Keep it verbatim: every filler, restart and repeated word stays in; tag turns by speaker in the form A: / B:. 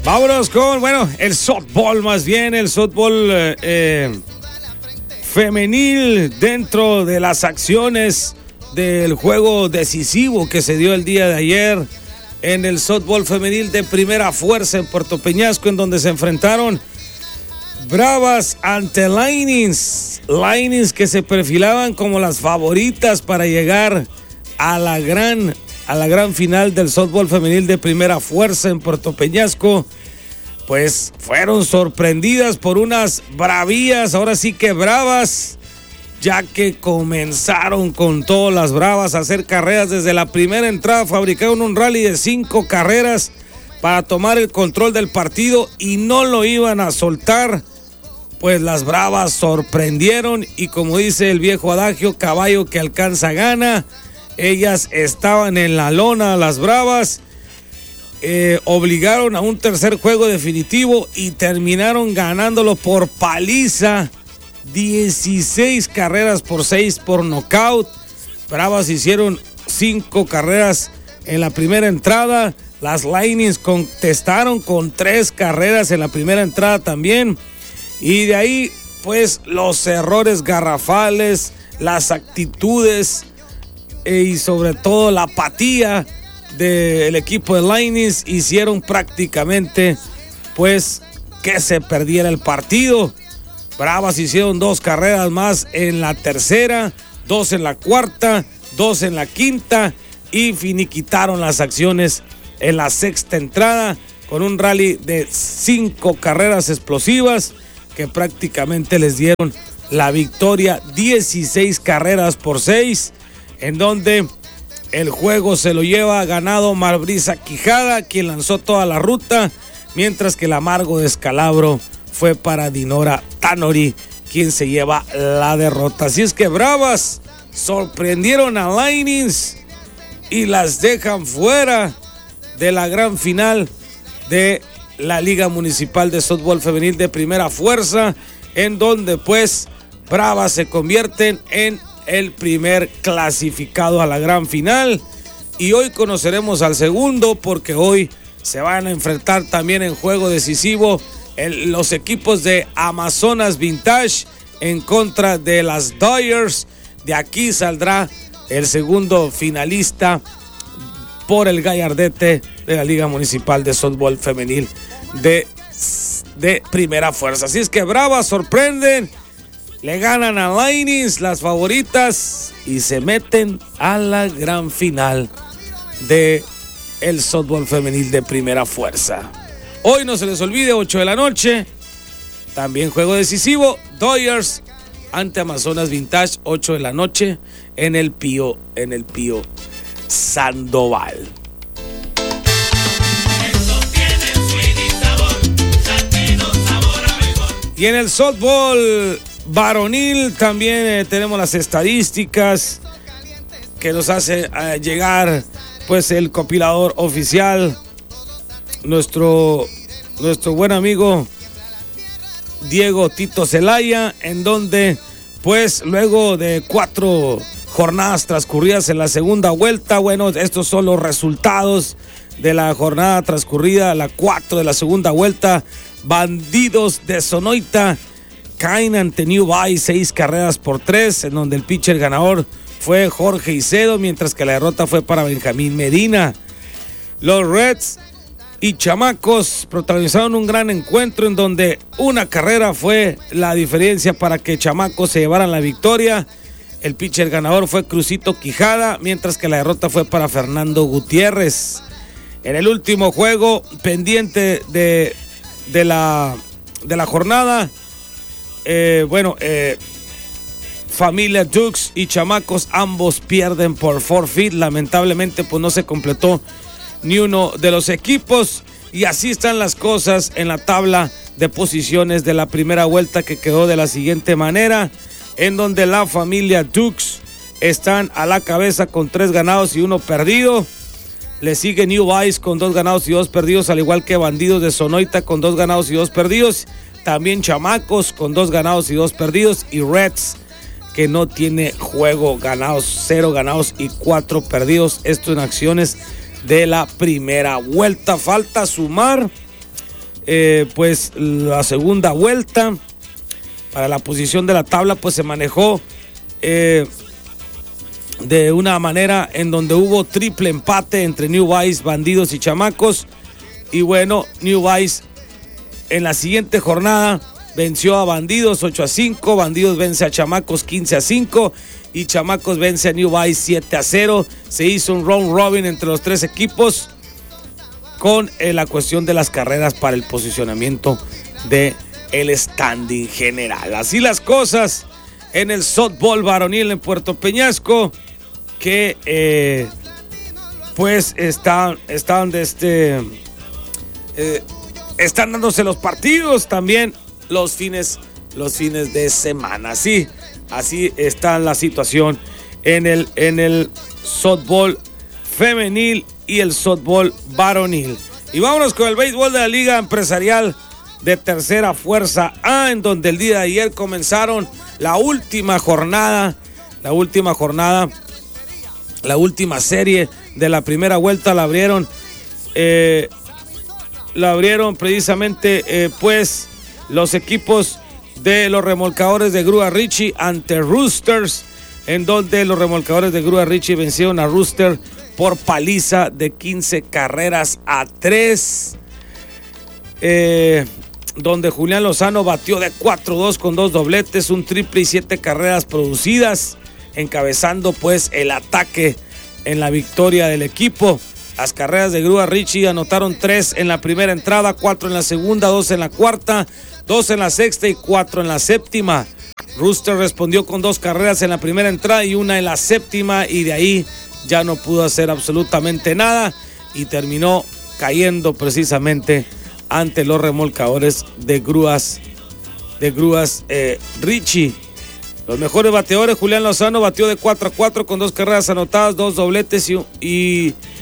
A: Vámonos con, bueno, el softball más bien, el softball eh, eh, femenil dentro de las acciones del juego decisivo que se dio el día de ayer en el softball femenil de primera fuerza en Puerto Peñasco, en donde se enfrentaron Bravas ante Lightnings. Lightnings que se perfilaban como las favoritas para llegar a la gran, a la gran final del softball femenil de primera fuerza en Puerto Peñasco. Pues fueron sorprendidas por unas bravías, ahora sí que bravas, ya que comenzaron con todas las bravas a hacer carreras desde la primera entrada. Fabricaron un rally de cinco carreras para tomar el control del partido y no lo iban a soltar. Pues las bravas sorprendieron y, como dice el viejo adagio, caballo que alcanza gana. Ellas estaban en la lona, las bravas. Eh, obligaron a un tercer juego definitivo y terminaron ganándolo por paliza. dieciséis carreras por seis por nocaut. Bravas hicieron cinco carreras en la primera entrada. Las Lightnings contestaron con tres carreras en la primera entrada también. Y de ahí, pues, los errores garrafales, las actitudes eh, y sobre todo la apatía del equipo de Lightnings hicieron prácticamente, pues, que se perdiera el partido. Bravas hicieron dos carreras más en la tercera, dos en la cuarta, dos en la quinta y finiquitaron las acciones en la sexta entrada con un rally de cinco carreras explosivas que prácticamente les dieron la victoria, dieciséis carreras por seis, en donde el juego se lo lleva ganado Marbrisa Quijada, quien lanzó toda la ruta, mientras que el amargo descalabro fue para Dinora Tanori, quien se lleva la derrota. Así es que Bravas sorprendieron a Lightnings y las dejan fuera de la gran final de la Liga Municipal de Softball Femenil de primera fuerza, en donde pues Bravas se convierten en el primer clasificado a la gran final. Y hoy conoceremos al segundo, porque hoy se van a enfrentar también en juego decisivo el, los equipos de Amazonas Vintage en contra de las Dodgers. De aquí saldrá el segundo finalista por el gallardete de la Liga Municipal de Softball Femenil de, de primera fuerza. Así es que Bravas sorprenden, le ganan a Lightnings, las favoritas, y se meten a la gran final de el softball femenil de primera fuerza. Hoy no se les olvide, ocho de la noche, también juego decisivo, Dodgers ante Amazonas Vintage, ocho de la noche en el Pío, en el Pío Sandoval. Y en el softball varonil también eh, tenemos las estadísticas que nos hace eh, llegar pues el compilador oficial, nuestro, nuestro buen amigo Diego Tito Zelaya, en donde pues luego de cuatro jornadas transcurridas en la segunda vuelta, bueno, estos son los resultados de la jornada transcurrida, la cuatro de la segunda vuelta. Bandidos de Sonoita caen ante New Bay seis carreras por tres, en donde el pitcher ganador fue Jorge Icedo, mientras que la derrota fue para Benjamín Medina. Los Reds y Chamacos protagonizaron un gran encuentro en donde una carrera fue la diferencia para que Chamacos se llevaran la victoria. El pitcher ganador fue Crucito Quijada, mientras que la derrota fue para Fernando Gutiérrez. En el último juego pendiente de, de, la, de la jornada, eh, bueno, eh, Familia Dukes y Chamacos ambos pierden por forfeit. Lamentablemente pues no se completó ni uno de los equipos, y así están las cosas en la tabla de posiciones de la primera vuelta, que quedó de la siguiente manera, en donde la Familia Dukes están a la cabeza con tres ganados y uno perdido. Le sigue New Vice con dos ganados y dos perdidos, al igual que Bandidos de Sonoita con dos ganados y dos perdidos. También Chamacos con dos ganados y dos perdidos. Y Reds, que no tiene juego, ganados, cero ganados y cuatro perdidos. Esto en acciones de la primera vuelta. Falta sumar eh, pues la segunda vuelta. Para la posición de la tabla pues se manejó eh, de una manera en donde hubo triple empate entre New Vice, Bandidos y Chamacos. Y bueno, New Vice en la siguiente jornada venció a Bandidos ocho a cinco, Bandidos vence a Chamacos quince a cinco y Chamacos vence a New Vice siete a cero. Se hizo un round robin entre los tres equipos con eh, la cuestión de las carreras para el posicionamiento de el standing general. Así las cosas en el softball varonil en Puerto Peñasco, que eh, pues están, están de este eh, están dándose los partidos también los fines los fines de semana. Así, así está la situación en el en el softball femenil y el softball varonil. Y vámonos con el béisbol de la Liga Empresarial de Tercera Fuerza A, en donde el día de ayer comenzaron la última jornada, la última jornada, la última serie de la primera vuelta. La abrieron, eh, la abrieron precisamente, eh, pues, los equipos de los remolcadores de Grúa Richie ante Roosters, en donde los remolcadores de Grúa Richie vencieron a Rooster por paliza de quince carreras a tres. Eh, donde Julián Lozano batió de cuatro dos con dos dobletes, un triple y siete carreras producidas, encabezando pues el ataque en la victoria del equipo. Las carreras de Grúa Richie anotaron tres en la primera entrada, cuatro en la segunda, dos en la cuarta, dos en la sexta y cuatro en la séptima. Rooster respondió con dos carreras en la primera entrada y una en la séptima, y de ahí ya no pudo hacer absolutamente nada y terminó cayendo precisamente ante los remolcadores de grúas de grúas eh, Richie. Los mejores bateadores: Julián Lozano batió de cuatro a cuatro con dos carreras anotadas, dos dobletes y, y